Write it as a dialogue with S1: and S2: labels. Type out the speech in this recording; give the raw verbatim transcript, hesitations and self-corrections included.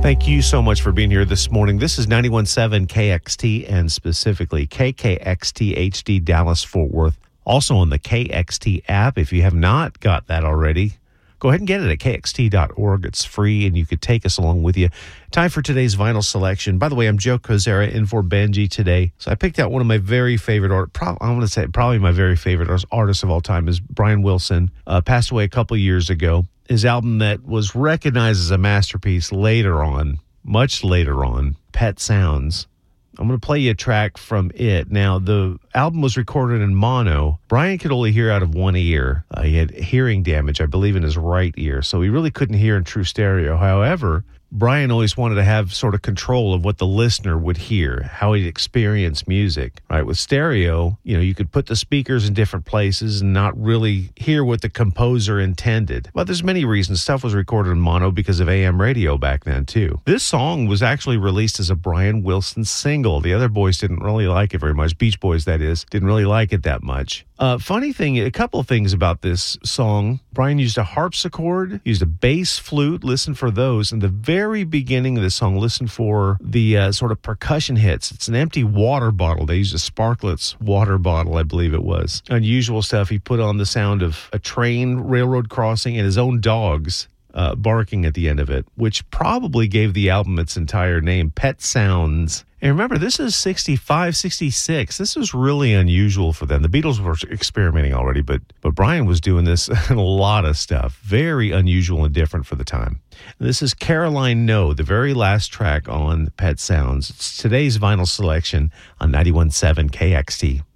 S1: Thank you so much for being here this morning. This is ninety-one point seven K X T and specifically K K X T H D Dallas-Fort Worth. Also on the K X T app. If you have not got that already, go ahead and get it at K X T dot org. It's free and you could take us along with you. Time for today's vinyl selection. By the way, I'm Joe Kozera in for Benji today. So I picked out one of my very favorite art. Pro- I'm going to say probably my very favorite artist of all time is Brian Wilson. Uh, passed away a couple years ago. His album that was recognized as a masterpiece later on, much later on, Pet Sounds. I'm going to play you a track from it. Now, the album was recorded in mono. Brian could only hear out of one ear. Uh, he had hearing damage, I believe, in his right ear, so he really couldn't hear in true stereo. However, Brian always wanted to have sort of control of what the listener would hear, how he'd experience music. Right? With stereo, you know, you could put the speakers in different places and not really hear what the composer intended. But there's many reasons. Stuff was recorded in mono because of A M radio back then, too. This song was actually released as a Brian Wilson single. The other boys didn't really like it very much. Beach Boys, that is, didn't really like it that much. Uh, funny thing, a couple of things about this song. Brian used a harpsichord, used a bass flute. Listen for those. In the very beginning of the song, listen for the uh, sort of percussion hits. It's an empty water bottle. They used a Sparklets water bottle, I believe it was. Unusual stuff. He put on the sound of a train, railroad crossing, and his own dogs uh, barking at the end of it, which probably gave the album its entire name, Pet Sounds. And remember, this is sixty-five, sixty-six. This was really unusual for them. The Beatles were experimenting already, but but Brian was doing this in a lot of stuff. Very unusual and different for the time. And this is Caroline No, the very last track on Pet Sounds. It's today's vinyl selection on ninety-one point seven K X T.